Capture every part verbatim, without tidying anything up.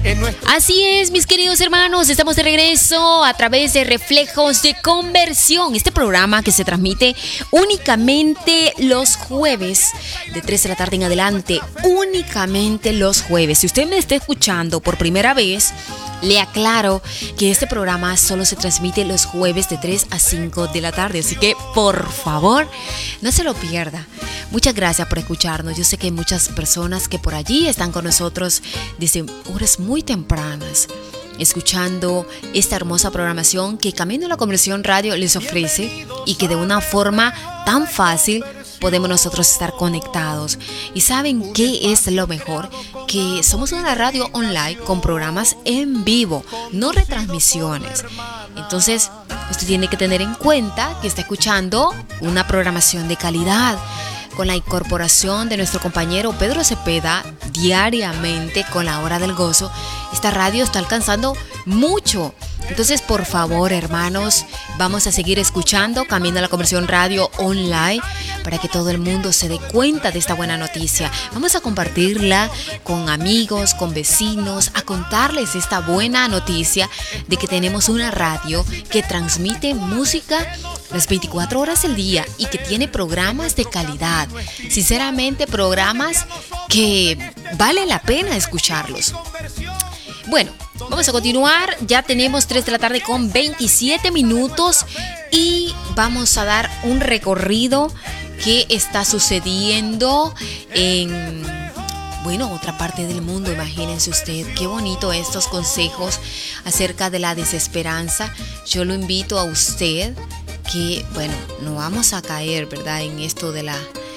Así es, mis queridos hermanos, estamos de regreso a través de Reflejos de Conversión, este programa que se transmite únicamente los jueves de tres de la tarde en adelante, únicamente los jueves. Si usted me está escuchando por primera vez, le aclaro que este programa solo se transmite los jueves de tres a cinco de la tarde, así que por favor no se lo pierda. Muchas gracias por escucharnos. Yo sé que hay muchas personas que por allí están con nosotros desde horas muy tempranas, escuchando esta hermosa programación que Camino a la Conversión Radio les ofrece y que de una forma tan fácil podemos nosotros estar conectados. ¿Y saben qué es lo mejor? Que somos una radio online con programas en vivo, no retransmisiones. Entonces, usted tiene que tener en cuenta que está escuchando una programación de calidad. Con la incorporación de nuestro compañero Pedro Cepeda diariamente con la Hora del Gozo, esta radio está alcanzando mucho. Entonces, por favor, hermanos, vamos a seguir escuchando Camino a la Conversión Radio Online para que todo el mundo se dé cuenta de esta buena noticia. Vamos a compartirla con amigos, con vecinos, a contarles esta buena noticia de que tenemos una radio que transmite música las veinticuatro horas del día y que tiene programas de calidad. Sinceramente, programas que vale la pena escucharlos. Bueno, vamos a continuar. Ya tenemos tres de la tarde con veintisiete minutos y vamos a dar un recorrido que está sucediendo en, bueno, otra parte del mundo. Imagínense usted, qué bonito estos consejos acerca de la desesperanza. Yo lo invito a usted que, bueno, no vamos a caer, ¿verdad?, en esto de la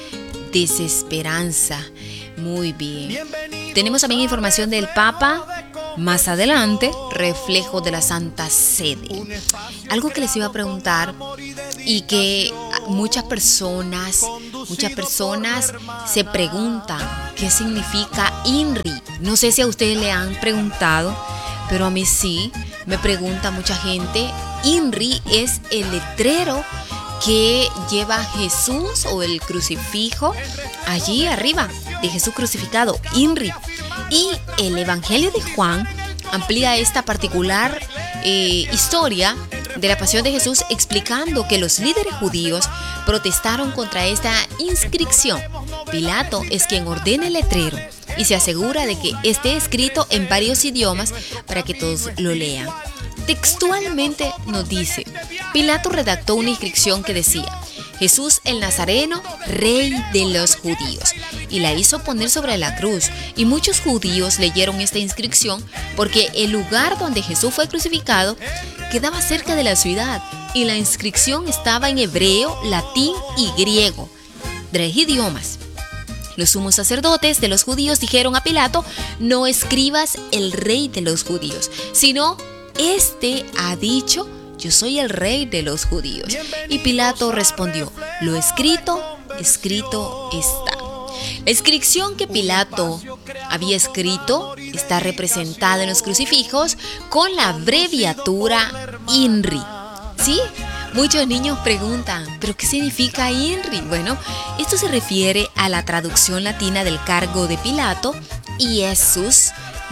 desesperanza. Muy bien. Tenemos también información del Papa. Más adelante, reflejo de la Santa Sede. Algo que les iba a preguntar y que muchas personas, muchas personas se preguntan qué significa INRI. No sé si a ustedes le han preguntado, pero a mí sí, me pregunta mucha gente. INRI es el letrero que lleva Jesús o el crucifijo allí arriba de Jesús crucificado, INRI. Y el Evangelio de Juan amplía esta particular eh, historia de la pasión de Jesús, explicando que los líderes judíos protestaron contra esta inscripción. Pilato es quien ordena el letrero y se asegura de que esté escrito en varios idiomas para que todos lo lean. Textualmente nos dice: Pilato redactó una inscripción que decía: Jesús el Nazareno, rey de los judíos, y la hizo poner sobre la cruz. Y muchos judíos leyeron esta inscripción porque el lugar donde Jesús fue crucificado quedaba cerca de la ciudad, y la inscripción estaba en hebreo, latín y griego, tres idiomas. Los sumos sacerdotes de los judíos dijeron a Pilato: no escribas el rey de los judíos, sino este ha dicho: yo soy el rey de los judíos. Y Pilato respondió: lo escrito, escrito está. La inscripción que Pilato había escrito está representada en los crucifijos con la abreviatura INRI. ¿Sí? Muchos niños preguntan: ¿pero qué significa INRI? Bueno, esto se refiere a la traducción latina del cargo de Pilato: Iesus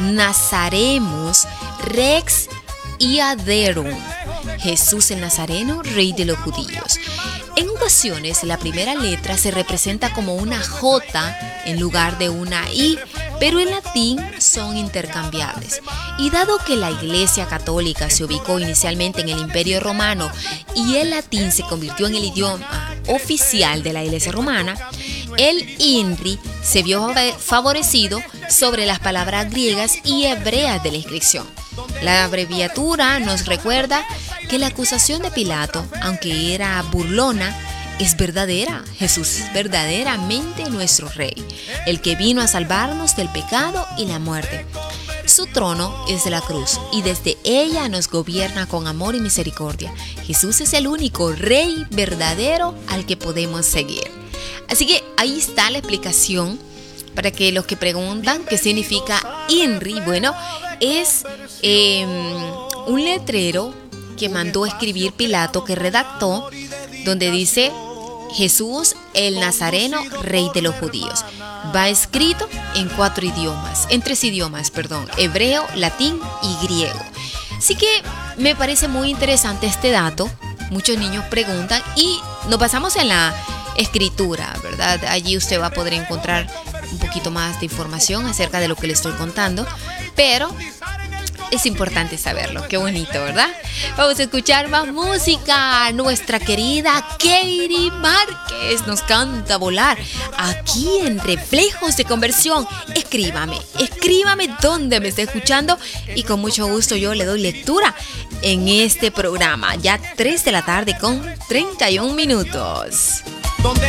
Nazaremus Rex Iadarum. Jesús el Nazareno, rey de los judíos. En ocasiones, la primera letra se representa como una J en lugar de una I, pero en latín son intercambiables. Y dado que la Iglesia Católica se ubicó inicialmente en el Imperio Romano y el latín se convirtió en el idioma oficial de la Iglesia Romana, el INRI se vio favorecido sobre las palabras griegas y hebreas de la inscripción. La abreviatura nos recuerda que la acusación de Pilato, aunque era burlona, es verdadera. Jesús es verdaderamente nuestro Rey, el que vino a salvarnos del pecado y la muerte. Su trono es la cruz y desde ella nos gobierna con amor y misericordia. Jesús es el único Rey verdadero al que podemos seguir. Así que ahí está la explicación para que los que preguntan qué significa INRI, bueno, es eh, un letrero que mandó escribir Pilato, que redactó, donde dice: Jesús el Nazareno, rey de los judíos. va escrito en cuatro idiomas, en tres idiomas, perdón, hebreo, latín y griego. Así que me parece muy interesante este dato. Muchos niños preguntan y nos basamos en la escritura, ¿verdad? Allí usted va a poder encontrar un poquito más de información acerca de lo que le estoy contando, pero es importante saberlo. Qué bonito, ¿verdad? Vamos a escuchar más música. Nuestra querida Katie Márquez nos canta Volar aquí en Reflejos de Conversión. Escríbame, escríbame donde me esté escuchando y con mucho gusto yo le doy lectura en este programa. Ya tres de la tarde con treinta y un minutos. Donde